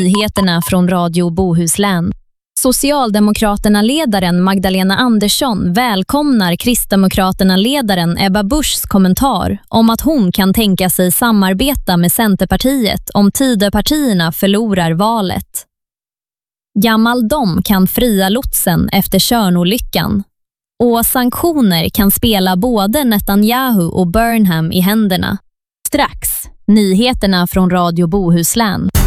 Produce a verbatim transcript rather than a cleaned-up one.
Nyheterna från Radio Bohuslän. Socialdemokraterna-ledaren Magdalena Andersson välkomnar Kristdemokraterna-ledaren Ebba Buschs kommentar om att hon kan tänka sig samarbeta med Centerpartiet om Tidöpartierna förlorar valet. Gammal dom kan fria lotsen efter Tjörnolyckan. Och sanktioner kan spela både Netanyahu och Burnham i händerna. Strax, nyheterna från Radio Bohuslän.